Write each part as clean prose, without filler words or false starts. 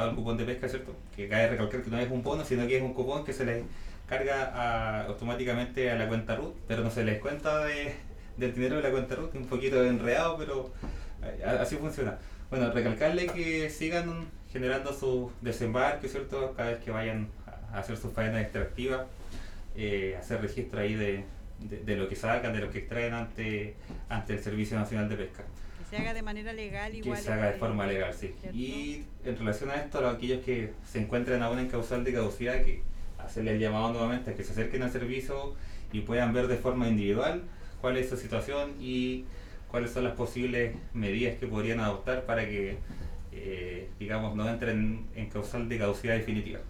al cupón de pesca, ¿cierto? Que cabe recalcar que no es un bono, sino que es un cupón que se les carga automáticamente a la cuenta RUT, pero no se les cuenta del dinero de la cuenta RUT, un poquito enredado, pero así funciona. Bueno, recalcarle que sigan generando su desembarque, ¿cierto? Cada vez que vayan a hacer sus faenas extractivas, hacer registro ahí de lo que sacan, de lo que extraen ante el Servicio Nacional de Pesca. Que se haga de manera legal igual. Que se haga de forma legal, sí. ¿Cierto? Y en relación a esto, a aquellos que se encuentren aún en causal de caducidad, que hacerle el llamado nuevamente a que se acerquen al servicio y puedan ver de forma individual cuál es su situación y cuáles son las posibles medidas que podrían adoptar para que, digamos, no entren en causal de caducidad definitiva.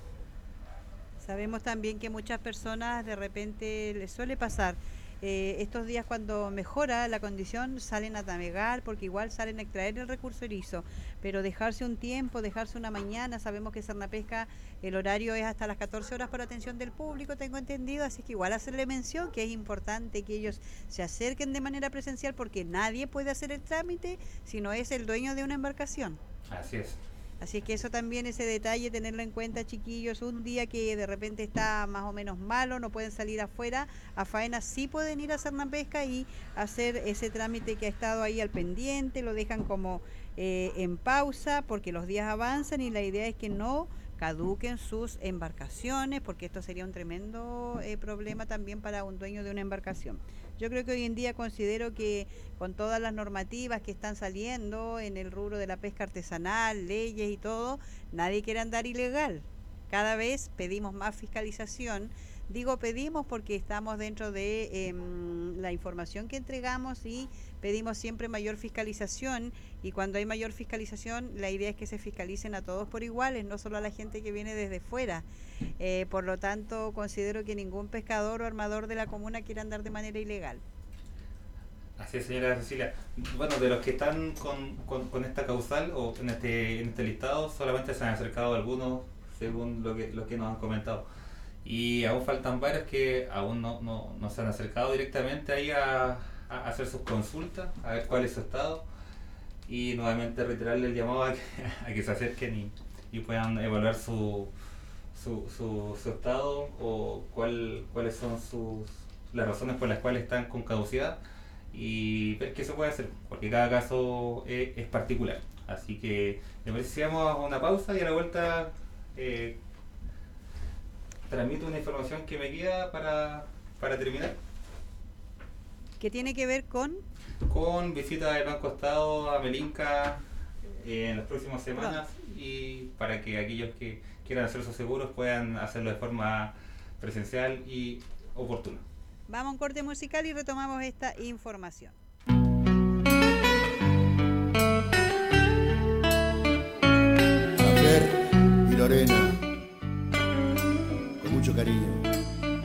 Sabemos también que muchas personas de repente les suele pasar estos días cuando mejora la condición salen a navegar porque igual salen a extraer el recurso erizo, pero dejarse un tiempo, dejarse una mañana, sabemos que Cernapesca el horario es hasta las 14 horas por atención del público, tengo entendido, así que igual hacerle mención que es importante que ellos se acerquen de manera presencial porque nadie puede hacer el trámite si no es el dueño de una embarcación. Así es. Así es que eso también, ese detalle, tenerlo en cuenta, chiquillos. Un día que de repente está más o menos malo, no pueden salir afuera, a faena sí pueden ir a Cernapesca y hacer ese trámite que ha estado ahí al pendiente, lo dejan como en pausa porque los días avanzan y la idea es que no caduquen sus embarcaciones, porque esto sería un tremendo problema también para un dueño de una embarcación. Yo creo que hoy en día considero que con todas las normativas que están saliendo en el rubro de la pesca artesanal, leyes y todo, nadie quiere andar ilegal. Cada vez pedimos más fiscalización. Digo pedimos porque estamos dentro de la información que entregamos y pedimos siempre mayor fiscalización, y cuando hay mayor fiscalización la idea es que se fiscalicen a todos por iguales, no solo a la gente que viene desde fuera. Por lo tanto, considero que ningún pescador o armador de la comuna quiera andar de manera ilegal. Así es, señora Cecilia. Bueno, de los que están con esta causal o en este listado, solamente se han acercado algunos según lo que nos han comentado. Y aún faltan varios que aún no se han acercado directamente ahí a hacer sus consultas, a ver cuál es su estado. Y nuevamente reiterarle el llamado a que se acerquen y puedan evaluar su estado o cuáles son las razones por las cuales están con caducidad y ver qué se puede hacer, porque cada caso es particular. Así que me parece que vamos a una pausa y a la vuelta transmito una información que me queda para terminar. ¿Qué tiene que ver con visita del Banco Estado a Melinca en las próximas semanas y para que aquellos que quieran hacer sus seguros puedan hacerlo de forma presencial y oportuna? Vamos a un corte musical y retomamos esta información. Fer y Lorena, con mucho cariño.